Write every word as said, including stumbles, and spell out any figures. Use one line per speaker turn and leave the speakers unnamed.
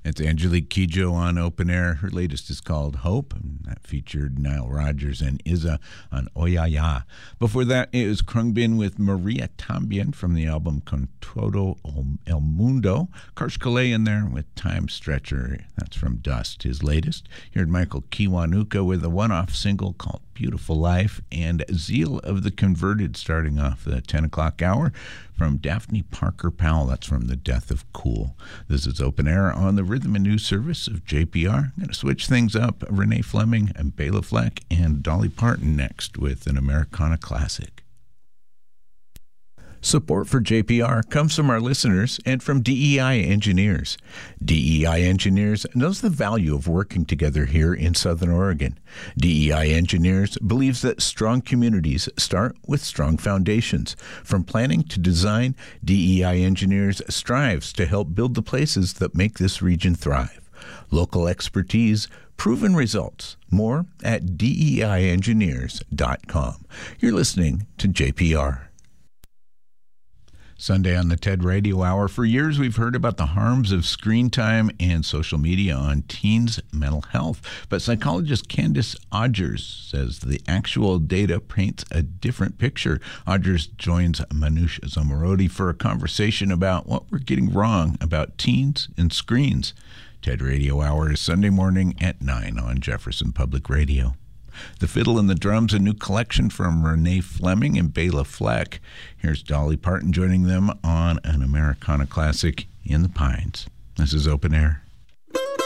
It's Angelique Kidjo on Open Air. Her latest is called Hope, and that featured Nile Rodgers and Izza on Oyaya. Before that, it was Krungbin with Maria Tambien from the album Con Todo El Mundo. Karsh Kale in there with Time Stretcher. That's from Dust, his latest. You heard Michael Kiwanuka with a one-off single called Beautiful Life, and Zeal of the Converted starting off the ten o'clock hour from Daphne Parker Powell. That's from The Death of Cool. This is Open Air on the Rhythm and News Service of J P R. I'm going to switch things up. Renee Fleming and Bela Fleck and Dolly Parton next with an Americana classic. Support for J P R comes from our listeners and from D E I Engineers. D E I Engineers knows the value of working together here in Southern Oregon. D E I Engineers believes that strong communities start with strong foundations. From planning to design, D E I Engineers strives to help build the places that make this region thrive. Local expertise, proven results. More at D E I engineers dot com. You're listening to J P R. Sunday on the TED Radio Hour. For years, we've heard about the harms of screen time and social media on teens' mental health. But psychologist Candice Odgers says the actual data paints a different picture. Odgers joins Manoush Zomorodi for a conversation about what we're getting wrong about teens and screens. TED Radio Hour is Sunday morning at nine on Jefferson Public Radio. The Fiddle and the Drums, a new collection from Renee Fleming and Bela Fleck. Here's Dolly Parton joining them on an Americana classic, In the Pines. This is Open Air.